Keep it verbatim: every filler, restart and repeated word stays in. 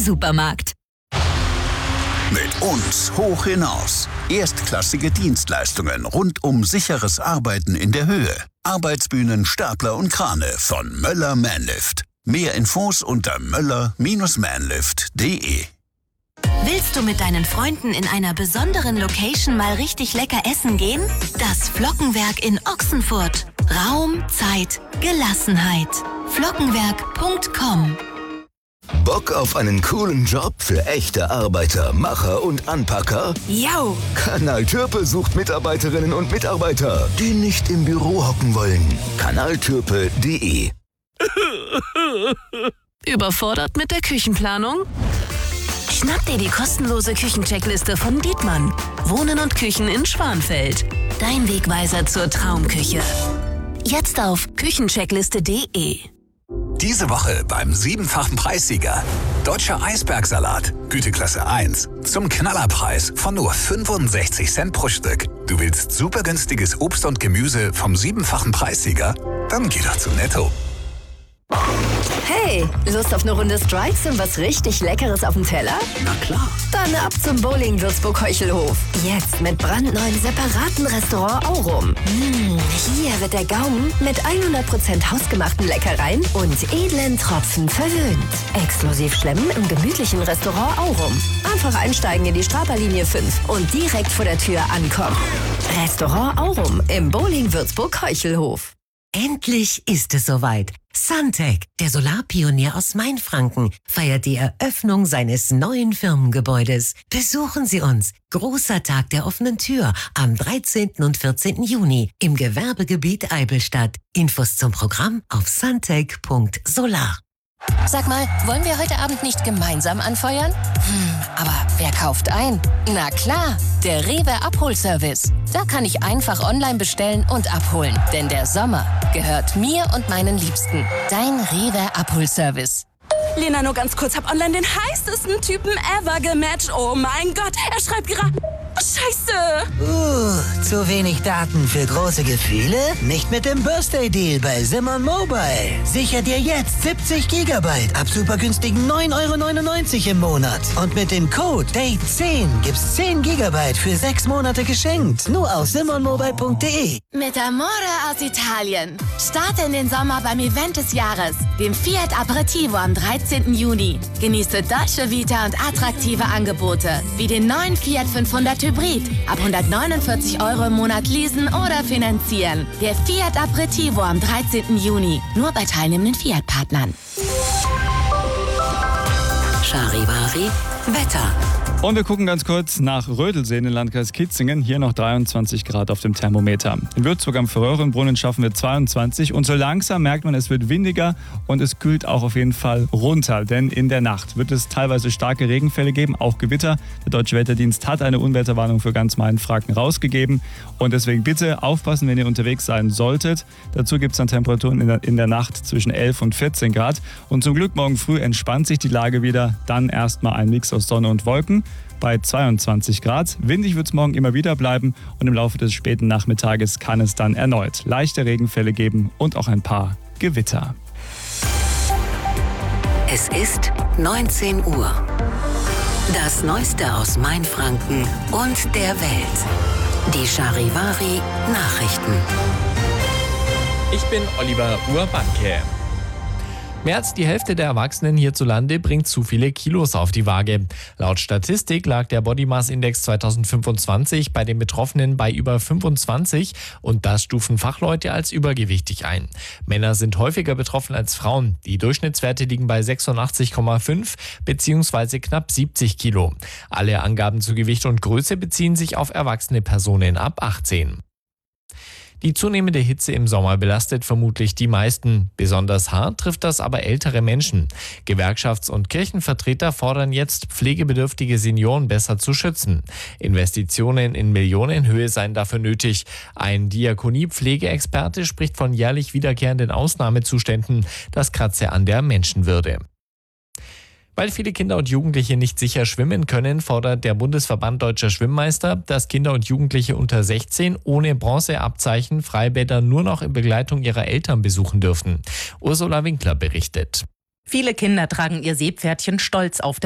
Supermarkt. Mit uns hoch hinaus. Erstklassige Dienstleistungen rund um sicheres Arbeiten in der Höhe. Arbeitsbühnen, Stapler und Krane von Möller Manlift. Mehr Infos unter möller Bindestrich manlift punkt de. Willst du mit deinen Freunden in einer besonderen Location mal richtig lecker essen gehen? Das Flockenwerk in Ochsenfurt. Raum, Zeit, Gelassenheit. flockenwerk punkt com. Bock auf einen coolen Job für echte Arbeiter, Macher und Anpacker? Jau! Kanal Türpe sucht Mitarbeiterinnen und Mitarbeiter, die nicht im Büro hocken wollen. kanal türpe punkt de. Überfordert mit der Küchenplanung? Schnapp dir die kostenlose Küchencheckliste von Dietmann. Wohnen und Küchen in Schwanfeld. Dein Wegweiser zur Traumküche. Jetzt auf küchencheckliste punkt de. Diese Woche beim siebenfachen Preissieger. Deutscher Eisbergsalat, Güteklasse eins. Zum Knallerpreis von nur fünfundsechzig Cent pro Stück. Du willst super günstiges Obst und Gemüse vom siebenfachen Preissieger? Dann geh doch zu Netto. Hey, Lust auf eine Runde Strikes und was richtig Leckeres auf dem Teller? Na klar. Dann ab zum Bowling Würzburg-Heuchelhof. Jetzt mit brandneuen separaten Restaurant Aurum. Mmh, hier wird der Gaumen mit hundert Prozent hausgemachten Leckereien und edlen Tropfen verwöhnt. Exklusiv schlemmen im gemütlichen Restaurant Aurum. Einfach einsteigen in die Straberlinie fünf und direkt vor der Tür ankommen. Restaurant Aurum im Bowling Würzburg-Heuchelhof. Endlich ist es soweit. Suntech, der Solarpionier aus Mainfranken, feiert die Eröffnung seines neuen Firmengebäudes. Besuchen Sie uns. Großer Tag der offenen Tür am dreizehnten und vierzehnten Juni im Gewerbegebiet Eibelstadt. Infos zum Programm auf suntech punkt solar. Sag mal, wollen wir heute Abend nicht gemeinsam anfeuern? Hm, aber wer kauft ein? Na klar, der Rewe Abholservice. Da kann ich einfach online bestellen und abholen. Denn der Sommer gehört mir und meinen Liebsten. Dein Rewe Abholservice. Lena, nur ganz kurz, hab online den heißesten Typen ever gematcht. Oh mein Gott, er schreibt gerade... Scheiße! Uh, zu wenig Daten für große Gefühle? Nicht mit dem Birthday-Deal bei Simon Mobile. Sicher dir jetzt siebzig Gigabyte ab super günstigen neun Euro neunundneunzig im Monat. Und mit dem Code Date zehn gibt's zehn Gigabyte für sechs Monate geschenkt. Nur auf simon mobile punkt de. Mit Amore aus Italien. Starte in den Sommer beim Event des Jahres, dem Fiat Aperitivo am dreizehnten Juni. Genieße Dolce Vita und attraktive Angebote, wie den neuen Fiat fünfhundert Hybrid. Ab hundertneunundvierzig Euro im Monat leasen oder finanzieren. Der Fiat Aperitivo am dreizehnten Juni. Nur bei teilnehmenden Fiat-Partnern. Charivari Wetter. Und wir gucken ganz kurz nach Rödelsee in den Landkreis Kitzingen. Hier noch dreiundzwanzig Grad auf dem Thermometer. In Würzburg am Färöerenbrunnen schaffen wir zweiundzwanzig. Und so langsam merkt man, es wird windiger und es kühlt auch auf jeden Fall runter. Denn in der Nacht wird es teilweise starke Regenfälle geben, auch Gewitter. Der Deutsche Wetterdienst hat eine Unwetterwarnung für ganz Mainfranken rausgegeben. Und deswegen bitte aufpassen, wenn ihr unterwegs sein solltet. Dazu gibt es dann Temperaturen in der, in der Nacht zwischen elf und vierzehn Grad. Und zum Glück morgen früh entspannt sich die Lage wieder. Dann erstmal ein Mix aus Sonne und Wolken bei zweiundzwanzig Grad. Windig wird es morgen immer wieder bleiben und im Laufe des späten Nachmittages kann es dann erneut leichte Regenfälle geben und auch ein paar Gewitter. Es ist neunzehn Uhr. Das Neueste aus Mainfranken und der Welt. Die Charivari Nachrichten. Ich bin Oliver Urbanke. Mehr als die Hälfte der Erwachsenen hierzulande bringt zu viele Kilos auf die Waage. Laut Statistik lag der Body Mass Index zweitausendfünfundzwanzig bei den Betroffenen bei über fünfundzwanzig und das stufen Fachleute als übergewichtig ein. Männer sind häufiger betroffen als Frauen. Die Durchschnittswerte liegen bei sechsundachtzig Komma fünf bzw. knapp siebzig Kilo. Alle Angaben zu Gewicht und Größe beziehen sich auf erwachsene Personen ab achtzehn. Die zunehmende Hitze im Sommer belastet vermutlich die meisten. Besonders hart trifft das aber ältere Menschen. Gewerkschafts- und Kirchenvertreter fordern jetzt, pflegebedürftige Senioren besser zu schützen. Investitionen in Millionenhöhe seien dafür nötig. Ein Diakonie-Pflegeexperte spricht von jährlich wiederkehrenden Ausnahmezuständen. Das kratze an der Menschenwürde. Weil viele Kinder und Jugendliche nicht sicher schwimmen können, fordert der Bundesverband Deutscher Schwimmmeister, dass Kinder und Jugendliche unter sechzehn ohne Bronzeabzeichen Freibäder nur noch in Begleitung ihrer Eltern besuchen dürfen. Ursula Winkler berichtet. Viele Kinder tragen ihr Seepferdchen stolz auf der